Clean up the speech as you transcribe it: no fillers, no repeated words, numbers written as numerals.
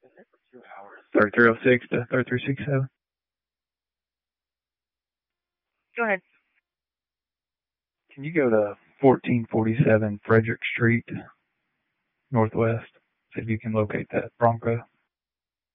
3306 to 3367. Go ahead. Can you go to 1447 Frederick Street, Northwest? See if you can locate that Bronco.